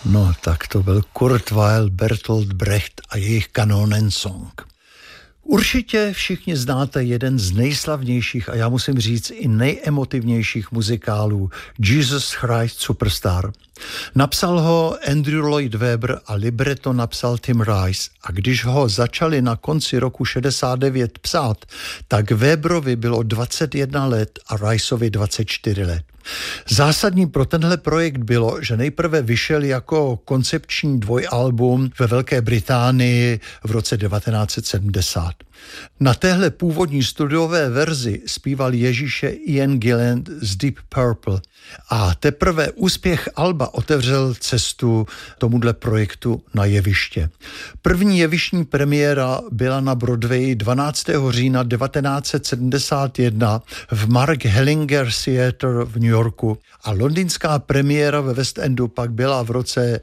No, tak to byl Kurt Weill, Bertolt Brecht a jejich Kanonensong. Určitě všichni znáte jeden z nejslavnějších a já musím říct i nejemotivnějších muzikálů Jesus Christ Superstar. Napsal ho Andrew Lloyd Webber a libreto napsal Tim Rice. A když ho začali na konci roku 69 psát, tak Webberovi bylo 21 let a Riceovi 24 let. Zásadní pro tenhle projekt bylo, že nejprve vyšel jako koncepční dvojalbum ve Velké Británii v roce 1970. Na téhle původní studiové verzi zpíval Ježíše Ian Gillan z Deep Purple a teprve úspěch alba otevřel cestu tomuhle projektu na jeviště. První jevištní premiéra byla na Broadwayi 12. října 1971 v Mark Hellinger Theatre v New Yorku a londýnská premiéra ve West Endu pak byla v roce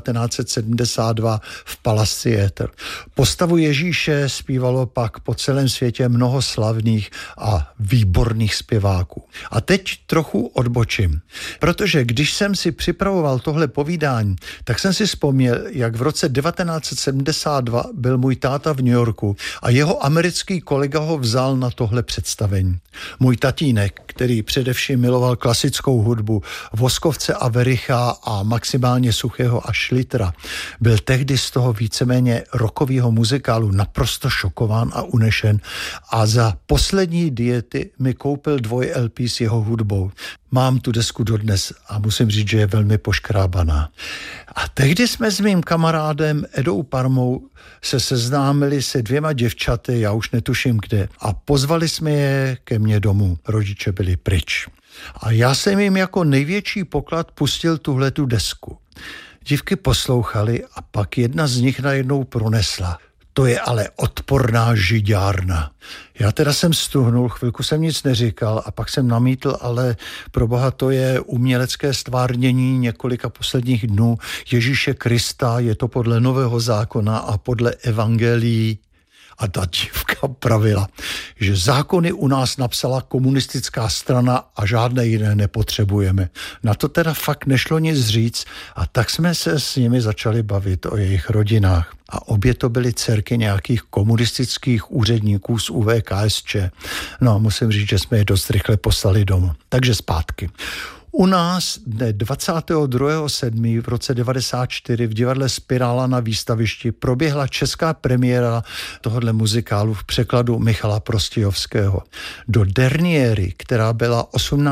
1972 v Palace Theatre. Postavu Ježíše zpívalo pak po celém světě mnoho slavných a výborných zpěváků. A teď trochu odbočím, protože když jsem si připravoval tohle povídání, tak jsem si vzpomněl, jak v roce 1972 byl můj táta v New Yorku a jeho americký kolega ho vzal na tohle představení. Můj tatínek, který především miloval klasickou hudbu, Voskovce a Vericha a maximálně Suchého a Šlitra, byl tehdy z toho víceméně rockového muzikálu naprosto šokován a unešen a za poslední diety mi koupil 2 LP s jeho hudbou. Mám tu desku dodnes a musím říct, že je velmi poškrábaná. A tehdy jsme s mým kamarádem Edou Parmou se seznámili se 2 děvčaty, já už netuším kde, a pozvali jsme je ke mně domů. Rodiče byli pryč. A já jsem jim jako největší poklad pustil tuhletu desku. Dívky poslouchali a pak jedna z nich najednou pronesla: to je ale odporná žiďárna. Já teda jsem stuhnul, chvilku jsem nic neříkal a pak jsem namítl, ale proboha, to je umělecké stvárnění několika posledních dnů Ježíše Krista, je to podle Nového zákona a podle evangelií. A ta dívka pravila, že zákony u nás napsala komunistická strana a žádné jiné nepotřebujeme. Na to teda fakt nešlo nic říct a tak jsme se s nimi začali bavit o jejich rodinách. A obě to byly dcerky nějakých komunistických úředníků z UVKSČ. No a musím říct, že jsme je dost rychle poslali domů. Takže zpátky. U nás dne 22.7. v roce 1994 v divadle Spirála na Výstavišti proběhla česká premiéra tohohle muzikálu v překladu Michala Prostějovského. Do derniéry, která byla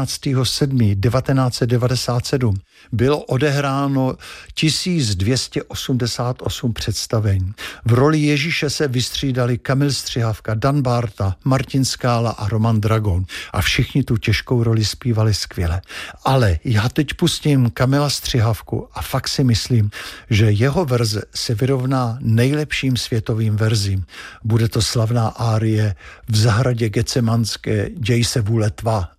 18.7.1997, bylo odehráno 1288 představení. V roli Ježíše se vystřídali Kamil Střihavka, Dan Bárta, Martin Skála a Roman Dragon. A všichni tu těžkou roli zpívali skvěle. Ale já teď pustím Kamila Střihavku a fakt si myslím, že jeho verze se vyrovná nejlepším světovým verzím. Bude to slavná árie V zahradě Getsemanské, Děj se vůle tvá.